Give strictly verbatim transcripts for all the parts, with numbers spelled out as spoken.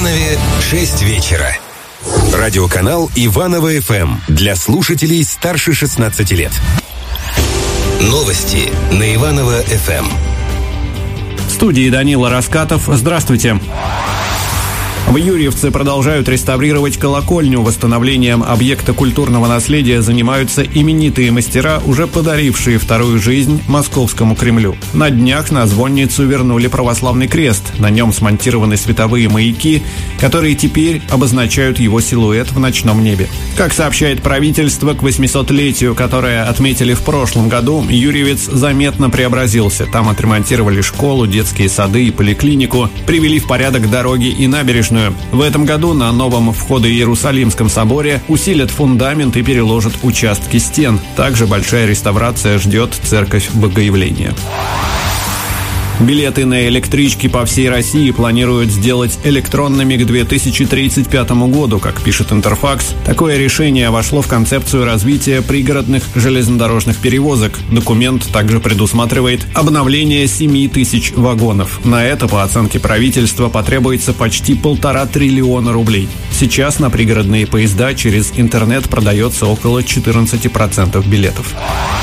Иванове шесть вечера. Радиоканал Иваново эф эм для слушателей старше шестнадцати лет. Новости на Иваново эф эм. В студии Данила Раскатов. Здравствуйте. В Юрьевце продолжают реставрировать колокольню. Восстановлением объекта культурного наследия занимаются именитые мастера, уже подарившие вторую жизнь Московскому Кремлю. На днях на звонницу вернули православный крест. На нем смонтированы световые маяки, которые теперь обозначают его силуэт в ночном небе. Как сообщает правительство, к восьмисотлетию, которое отметили в прошлом году, Юрьевец заметно преобразился. Там отремонтировали школу, детские сады и поликлинику, привели в порядок дороги и набережную. В этом году на новом Входо-Иерусалимском соборе усилят фундамент и переложат участки стен. Также большая реставрация ждет церковь Богоявления. Билеты на электрички по всей России планируют сделать электронными к две тысячи тридцать пятому году, как пишет Интерфакс. Такое решение вошло в концепцию развития пригородных железнодорожных перевозок. Документ также предусматривает обновление семи тысяч вагонов. На это, по оценке правительства, потребуется почти полтора триллиона рублей. Сейчас на пригородные поезда через интернет продается около четырнадцати процентов билетов.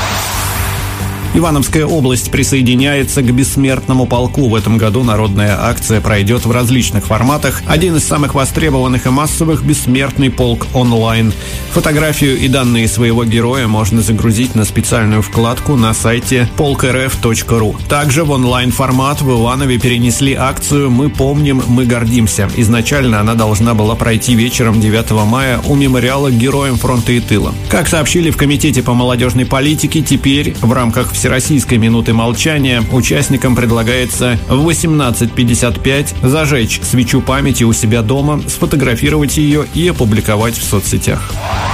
Ивановская область присоединяется к бессмертному полку. В этом году народная акция пройдет в различных форматах. Один из самых востребованных и массовых – «Бессмертный полк онлайн». Фотографию и данные своего героя можно загрузить на специальную вкладку на сайте полк эр эф точка ру. Также в онлайн-формат в Иванове перенесли акцию «Мы помним, мы гордимся». Изначально она должна была пройти вечером девятого мая у мемориала героям фронта и тыла. Как сообщили в Комитете по молодежной политике, теперь в рамках Всероссийской минуты молчания участникам предлагается в восемнадцать пятьдесят пять зажечь свечу памяти у себя дома, сфотографировать ее и опубликовать в соцсетях.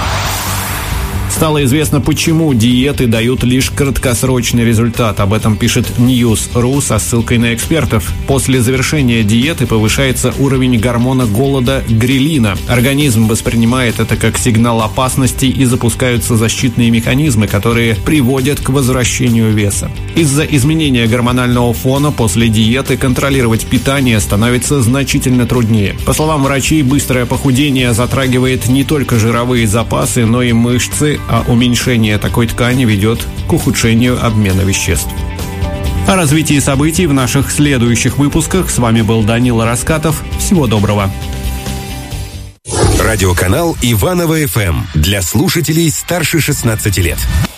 Стало известно, почему диеты дают лишь краткосрочный результат. Об этом пишет News точка ру со ссылкой на экспертов. После завершения диеты повышается уровень гормона голода грелина. Организм воспринимает это как сигнал опасности и запускаются защитные механизмы, которые приводят к возвращению веса. Из-за изменения гормонального фона после диеты контролировать питание становится значительно труднее. По словам врачей, быстрое похудение затрагивает не только жировые запасы, но и мышцы, а уменьшение такой ткани ведет к ухудшению обмена веществ. О развитии событий в наших следующих выпусках. С вами был Данила Раскатов. Всего доброго. Радиоканал Иваново эф эм для слушателей старше шестнадцати лет.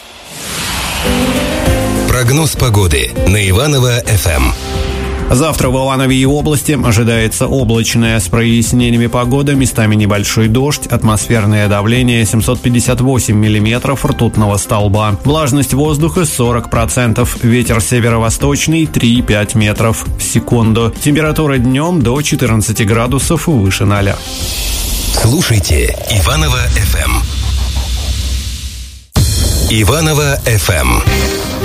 Прогноз погоды на Иваново эф эм. Завтра в Иванове и области ожидается облачная с прояснениями погода, местами небольшой дождь, атмосферное давление семьсот пятьдесят восемь миллиметров ртутного столба, влажность воздуха сорок процентов, ветер северо-восточный три и пять метров в секунду, температура днем до четырнадцати градусов выше ноля. Слушайте Иваново эф эм. Иваново эф эм.